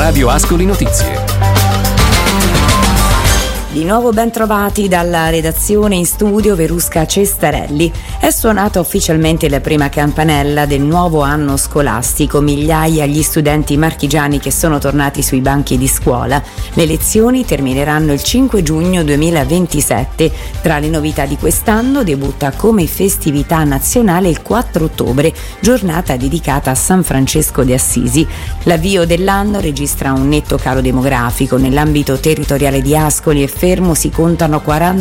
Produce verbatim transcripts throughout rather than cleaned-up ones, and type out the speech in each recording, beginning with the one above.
Radio Ascoli Notizie. Di nuovo ben trovati dalla redazione, in studio Verusca Cestarelli. È suonata ufficialmente la prima campanella del nuovo anno scolastico. Migliaia gli studenti marchigiani che sono tornati sui banchi di scuola. Le lezioni termineranno il cinque giugno duemilaventisette. Tra le novità di quest'anno debutta come festività nazionale il quattro ottobre, giornata dedicata a San Francesco di Assisi. L'avvio dell'anno registra un netto calo demografico. Nell'ambito territoriale di Ascoli e Fermo si contano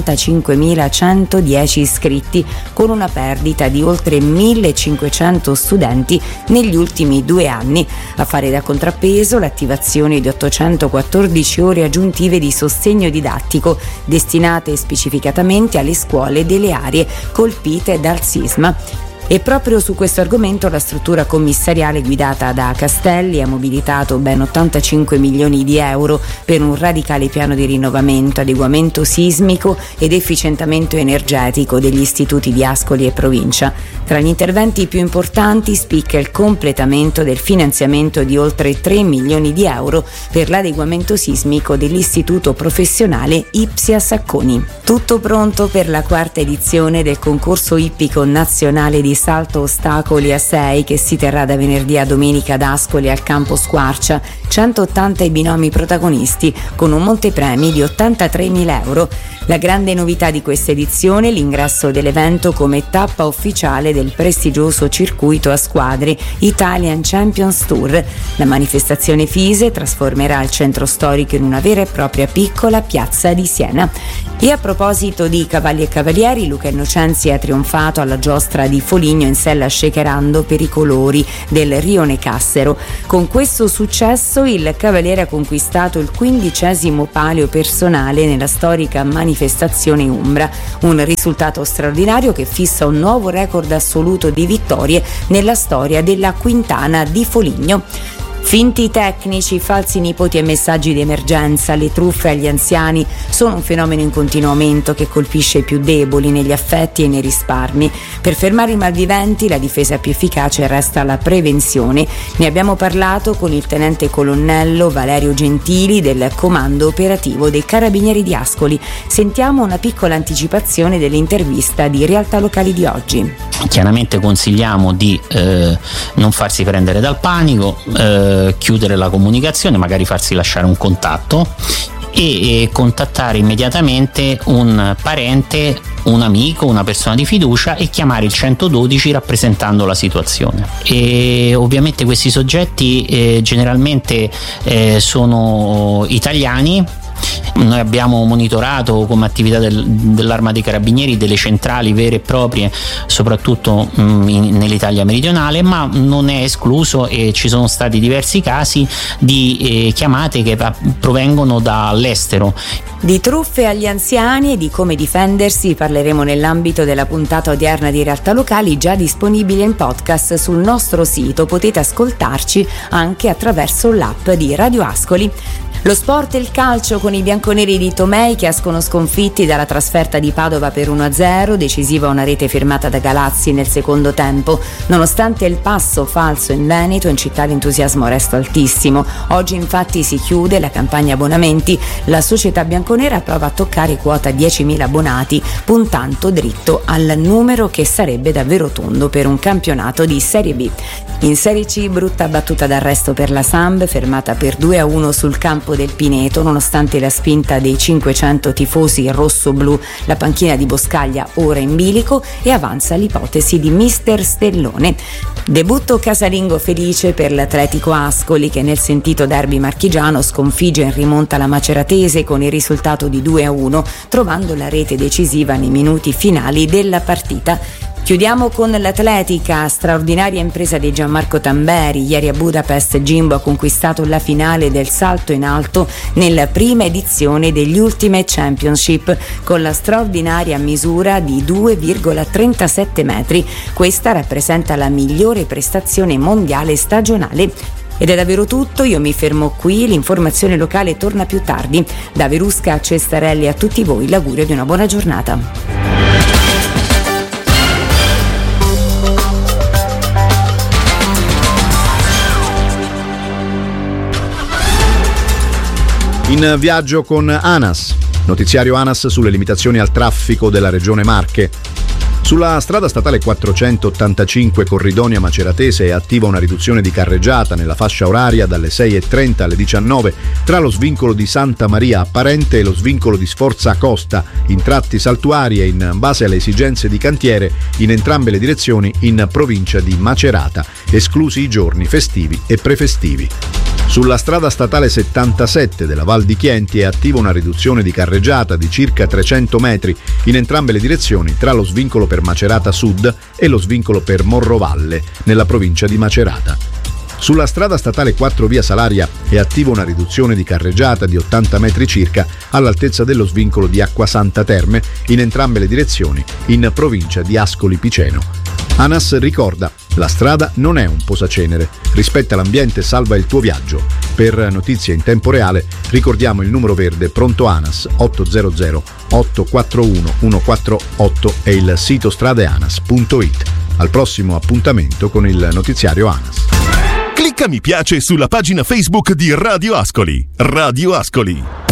quarantacinquemilacentodieci iscritti, con una perdita di oltre millecinquecento studenti negli ultimi due anni. A fare da contrappeso l'attivazione di ottocentoquattordici ore aggiuntive di sostegno didattico, destinate specificatamente alle scuole delle aree colpite dal sisma. E proprio su questo argomento la struttura commissariale guidata da Castelli ha mobilitato ben ottantacinque milioni di euro per un radicale piano di rinnovamento, adeguamento sismico ed efficientamento energetico degli istituti di Ascoli e provincia. Tra gli interventi più importanti spicca il completamento del finanziamento di oltre tre milioni di euro per l'adeguamento sismico dell'istituto professionale Ipsia Sacconi. Tutto pronto per la quarta edizione del concorso ippico nazionale di salto ostacoli a sei che si terrà da venerdì a domenica ad Ascoli al campo Squarcia. centottanta i binomi protagonisti con un montepremi di ottantatremila euro. La grande novità di questa edizione è l'ingresso dell'evento come tappa ufficiale del prestigioso circuito a squadre Italian Champions Tour. La manifestazione Fise trasformerà il centro storico in una vera e propria piccola piazza di Siena. E a proposito di cavalli e cavalieri, Luca Innocenzi ha trionfato alla giostra di Foligno in sella shakerando per i colori del Rione Cassero. Con questo successo il cavaliere ha conquistato il quindicesimo palio personale nella storica manifestazione Umbra, un risultato straordinario che fissa un nuovo record assoluto di vittorie nella storia della Quintana di Foligno. Finti tecnici, falsi nipoti e messaggi di emergenza, le truffe agli anziani sono un fenomeno in continuo aumento che colpisce i più deboli negli affetti e nei risparmi. Per fermare i malviventi la difesa più efficace resta la prevenzione. Ne abbiamo parlato con il tenente colonnello Valerio Gentili del comando operativo dei Carabinieri di Ascoli. Sentiamo una piccola anticipazione dell'intervista di Realtà Locali di oggi. Chiaramente consigliamo di eh, non farsi prendere dal panico, eh, chiudere la comunicazione, magari farsi lasciare un contatto e, e contattare immediatamente un parente, un amico, una persona di fiducia e chiamare il centododici rappresentando la situazione. E ovviamente questi soggetti eh, generalmente eh, sono italiani. Noi abbiamo monitorato come attività del, dell'Arma dei Carabinieri delle centrali vere e proprie, soprattutto mh, in, nell'Italia meridionale, ma non è escluso e ci sono stati diversi casi di eh, chiamate che provengono dall'estero. Di truffe agli anziani e di come difendersi parleremo nell'ambito della puntata odierna di Realtà Locali, già disponibile in podcast sul nostro sito. Potete ascoltarci anche attraverso l'app di Radio Ascoli. Lo sport e il calcio con i bianconeri di Tomei che escono sconfitti dalla trasferta di Padova per uno a zero, decisiva una rete firmata da Galazzi nel secondo tempo. Nonostante il passo falso in Veneto, in città l'entusiasmo resta altissimo. Oggi infatti si chiude la campagna abbonamenti, la società bianconera prova a toccare quota diecimila abbonati, puntando dritto al numero che sarebbe davvero tondo per un campionato di Serie B. In Serie C brutta battuta d'arresto per la Samb, fermata per due a uno sul campo del Pineto, nonostante la spinta dei cinquecento tifosi rosso-blu. La panchina di Boscaglia ora in bilico e avanza l'ipotesi di mister Stellone. Debutto casalingo felice per l'Atletico Ascoli che nel sentito derby marchigiano sconfigge in rimonta la Maceratese con il risultato di due a uno, trovando la rete decisiva nei minuti finali della partita. Chiudiamo con l'atletica, straordinaria impresa di Gianmarco Tamberi. Ieri a Budapest Jimbo ha conquistato la finale del salto in alto nella prima edizione degli Ultimate Championship con la straordinaria misura di due virgola trentasette metri. Questa rappresenta la migliore prestazione mondiale stagionale. Ed è davvero tutto, io mi fermo qui, l'informazione locale torna più tardi. Da Verusca a Cestarelli a tutti voi l'augurio di una buona giornata. In viaggio con ANAS, notiziario ANAS sulle limitazioni al traffico della regione Marche. Sulla strada statale quattrocentottantacinque Corridonia Maceratese è attiva una riduzione di carreggiata nella fascia oraria dalle sei e trenta alle diciannove tra lo svincolo di Santa Maria Apparente e lo svincolo di Sforza Costa, in tratti saltuari e in base alle esigenze di cantiere in entrambe le direzioni in provincia di Macerata, esclusi i giorni festivi e prefestivi. Sulla strada statale settantasette della Val di Chienti è attiva una riduzione di carreggiata di circa trecento metri in entrambe le direzioni tra lo svincolo per Macerata Sud e lo svincolo per Morrovalle, nella provincia di Macerata. Sulla strada statale quattro via Salaria è attiva una riduzione di carreggiata di ottanta metri circa all'altezza dello svincolo di Acquasanta Terme in entrambe le direzioni in provincia di Ascoli Piceno. ANAS ricorda: la strada non è un posacenere, rispetta l'ambiente e salva il tuo viaggio. Per notizie in tempo reale ricordiamo il numero verde pronto ANAS ottocento otto quattro uno uno quattro otto e il sito stradeanas punto it. Al prossimo appuntamento con il notiziario ANAS. Clicca mi piace sulla pagina Facebook di Radio Ascoli. Radio Ascoli.